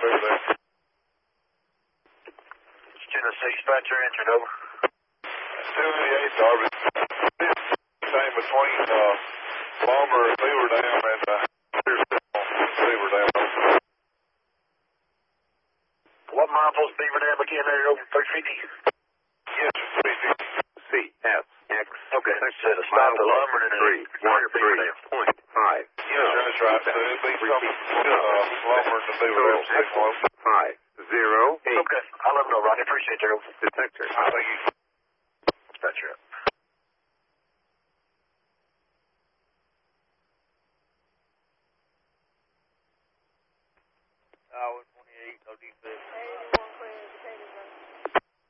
Beaver Dam. Tennessee dispatcher answered over. 78, Darby. Same between Palmer and Beaver Dam and Beaver Dam. What milepost Beaver Dam again there over 350? Yes, 350. CSX. Okay, said a stop to Lumberton and Beaver Dam. 313.5. Yes, that's right. So it'll be something Lumberton to Beaver Dam. 508. Okay, I'll let them know, Rodney. Appreciate it, Gerald. Detector. Thank you.